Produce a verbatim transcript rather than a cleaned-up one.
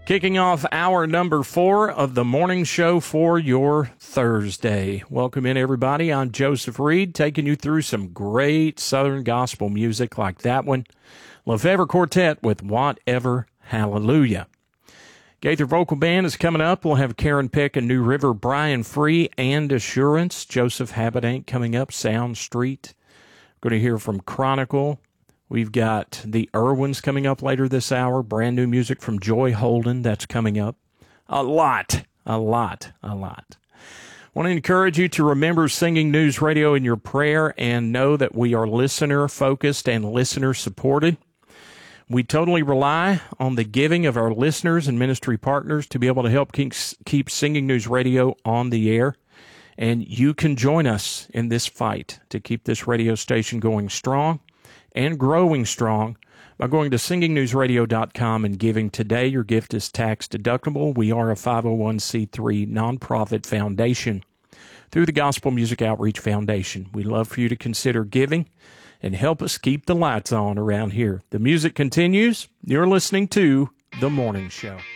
Kicking off hour number four of the morning show for your Thursday. Welcome in, everybody. I'm Joseph Reed, taking you through some great Southern gospel music like that one. Lefevre Quartet with Whatever Hallelujah. Gaither Vocal Band is coming up. We'll have Karen Peck and New River, Brian Free, and Assurance. Joseph Habedank coming up, Sound Street. Going to hear from Chronicle. We've got the Irwins coming up later this hour. Brand new music from Joy Holden. That's coming up. A lot, a lot, a lot. Want to encourage you to remember Singing News Radio in your prayer and know that we are listener-focused and listener-supported. We totally rely on the giving of our listeners and ministry partners to be able to help keep, keep Singing News Radio on the air. And you can join us in this fight to keep this radio station going strong and growing strong by going to singing news radio dot com and giving today. Your gift is tax deductible. We are a five oh one c three nonprofit foundation through the Gospel Music Outreach Foundation. We'd love for you to consider giving and help us keep the lights on around here. The music continues. You're listening to The Morning Show.